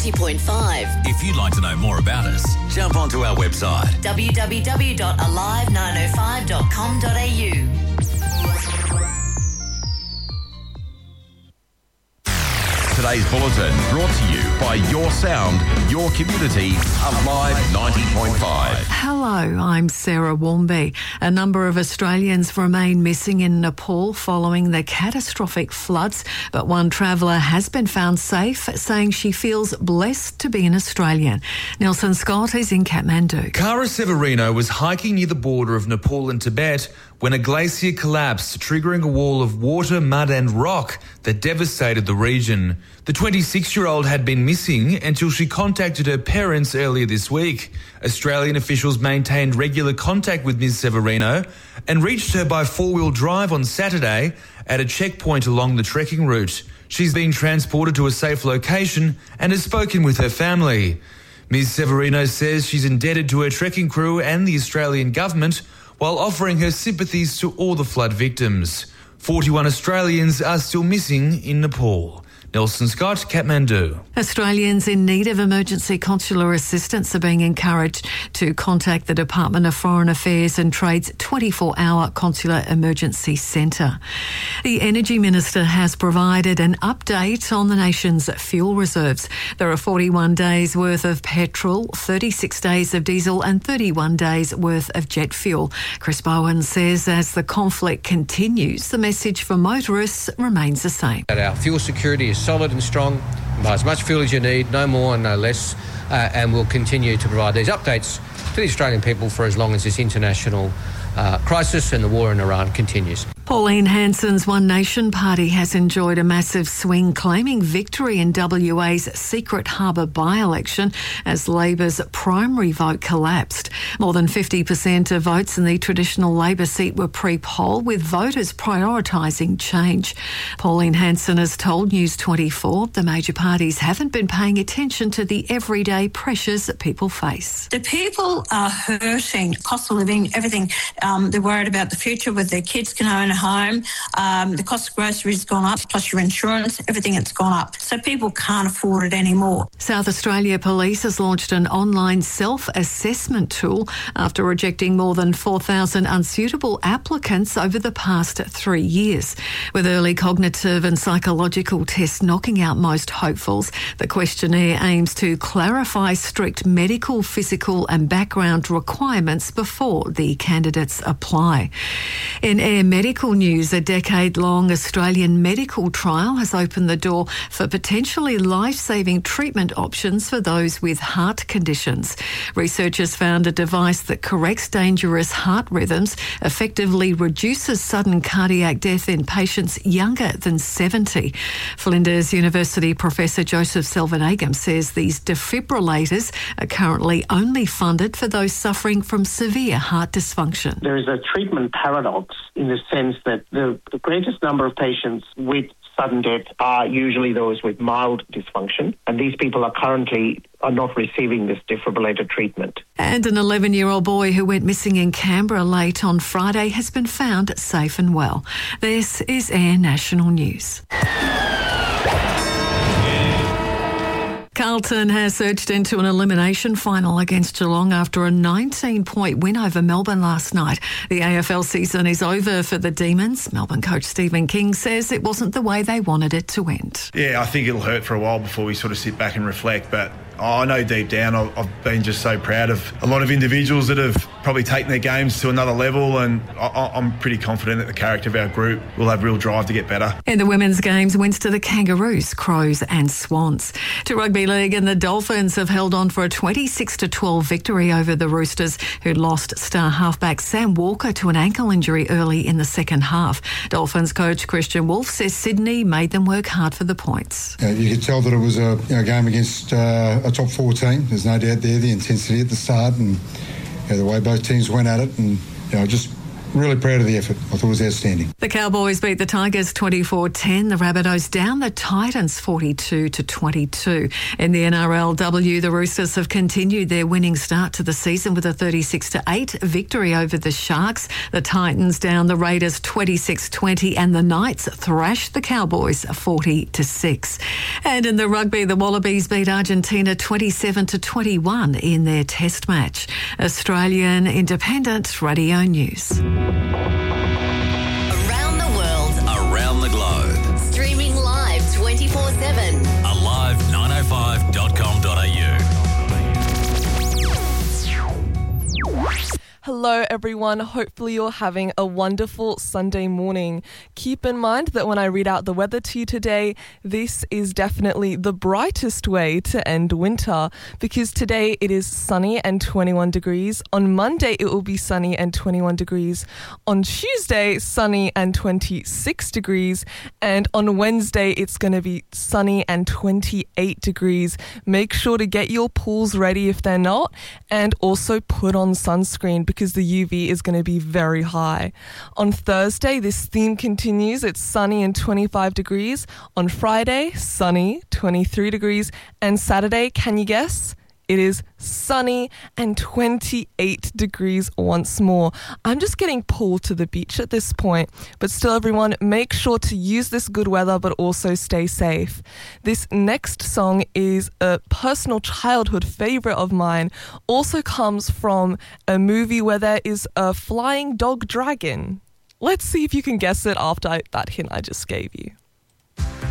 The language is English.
90.5. If you'd like to know more about us, jump onto our website www.alive905.com.au. Today's bulletin brought to you by Your Sound, Your Community, Alive 90.5. Hello, I'm Sarah Warmby. A number of Australians remain missing in Nepal following the catastrophic floods, but one traveller has been found safe, saying she feels blessed to be an Australian. Nelson Scott is in Kathmandu. Cara Severino was hiking near the border of Nepal and Tibet when a glacier collapsed, triggering a wall of water, mud and rock that devastated the region. The 26-year-old had been missing until she contacted her parents earlier this week. Australian officials maintained regular contact with Ms Severino and reached her by four-wheel drive on Saturday at a checkpoint along the trekking route. She's been transported to a safe location and has spoken with her family. Ms Severino says she's indebted to her trekking crew and the Australian government while offering her sympathies to all the flood victims. 41 Australians are still missing in Nepal. Nelson Scott, Kathmandu. Australians in need of emergency consular assistance are being encouraged to contact the Department of Foreign Affairs and Trade's 24-hour Consular Emergency Centre. The Energy Minister has provided an update on the nation's fuel reserves. There are 41 days worth of petrol, 36 days of diesel and 31 days worth of jet fuel. Chris Bowen says as the conflict continues, the message for motorists remains the same. That our fuel security is solid and strong. Buy as much fuel as you need, no more and no less, and we'll continue to provide these updates to the Australian people for as long as this international crisis and the war in Iran continues. Pauline Hanson's One Nation party has enjoyed a massive swing, claiming victory in WA's Secret Harbour by-election as Labor's primary vote collapsed. More than 50% of votes in the traditional Labor seat were pre-poll, with voters prioritising change. Pauline Hanson has told News 24 the major parties haven't been paying attention to the everyday pressures that people face. The people are hurting, cost of living, everything. They're worried about the future, whether their kids can own a home. The cost of groceries has gone up, plus your insurance, everything has gone up. So people can't afford it anymore. South Australia Police has launched an online self-assessment tool after rejecting more than 4,000 unsuitable applicants over the past 3 years. With early cognitive and psychological tests knocking out most hopefuls, the questionnaire aims to clarify strict medical, physical and background requirements before the candidates apply. In Air Medical news, a decade-long Australian medical trial has opened the door for potentially life-saving treatment options for those with heart conditions. Researchers found a device that corrects dangerous heart rhythms, effectively reduces sudden cardiac death in patients younger than 70. Flinders University Professor Joseph Selvanagam says these defibrillators are currently only funded for those suffering from severe heart dysfunction. There is a treatment paradox in the sense that the greatest number of patients with sudden death are usually those with mild dysfunction, and these people are not receiving this defibrillator treatment. And an 11-year-old boy who went missing in Canberra late on Friday has been found safe and well. This is Air National News. Carlton has surged into an elimination final against Geelong after a 19-point win over Melbourne last night. The AFL season is over for the Demons. Melbourne coach Stephen King says it wasn't the way they wanted it to end. Yeah, I think it'll hurt for a while before we sort of sit back and reflect, but I know deep down I've been just so proud of a lot of individuals that have probably taken their games to another level, and I'm pretty confident that the character of our group will have real drive to get better. In the women's games, wins to the Kangaroos, Crows and Swans. To Rugby League, and the Dolphins have held on for a 26-12 victory over the Roosters, who lost star halfback Sam Walker to an ankle injury early in the second half. Dolphins coach Christian Wolf says Sydney made them work hard for the points. You could tell that it was a game against a top 4 team. There's no doubt there, the intensity at the start and the way both teams went at it, and just really proud of the effort. I thought it was outstanding. The Cowboys beat the Tigers 24-10. The Rabbitohs down the Titans 42-22. In the NRLW, the Roosters have continued their winning start to the season with a 36-8 victory over the Sharks. The Titans down the Raiders 26-20 and the Knights thrashed the Cowboys 40-6. And in the rugby, the Wallabies beat Argentina 27-21 in their test match. Australian Independent Radio News. Around the world, Around the globe. streaming live 24/7. Alive905.com.au. Hello everyone, hopefully you're having a wonderful Sunday morning. Keep in mind that when I read out the weather to you today, this is definitely the brightest way to end winter because today it is sunny and 21 degrees. On Monday it will be sunny and 21 degrees. On Tuesday, sunny and 26 degrees. And on Wednesday it's going to be sunny and 28 degrees. Make sure to get your pools ready if they're not, and also put on sunscreen because the UV is going to be very high. On Thursday, this theme continues. It's sunny and 25 degrees. On Friday, sunny, 23 degrees. And Saturday, can you guess? It is sunny and 28 degrees once more. I'm just getting pulled to the beach at this point. But still, everyone, make sure to use this good weather, but also stay safe. This next song is a personal childhood favorite of mine. Also comes from a movie where there is a flying dog dragon. Let's see if you can guess it after that hint I just gave you.